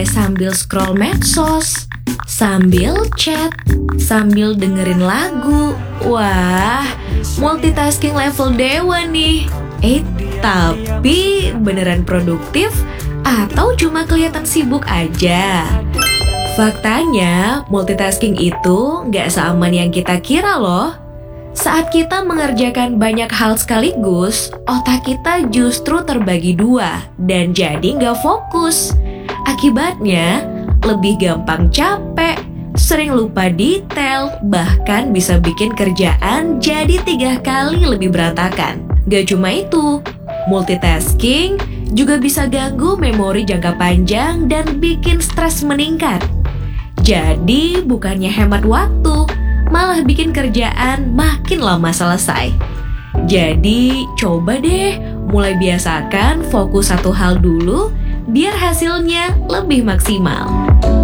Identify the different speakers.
Speaker 1: sambil scroll medsos, sambil chat, sambil dengerin lagu. Wah, multitasking level dewa nih. Tapi beneran produktif atau cuma kelihatan sibuk aja? Faktanya, multitasking itu nggak seaman yang kita kira loh. Saat kita mengerjakan banyak hal sekaligus, otak kita justru terbagi dua dan jadi nggak fokus. Akibatnya, lebih gampang capek, sering lupa detail, bahkan bisa bikin kerjaan jadi 3 kali lebih berantakan. Gak cuma itu, multitasking juga bisa ganggu memori jangka panjang dan bikin stres meningkat. Jadi bukannya hemat waktu, malah bikin kerjaan makin lama selesai. Jadi coba deh mulai biasakan fokus satu hal dulu biar hasilnya lebih maksimal.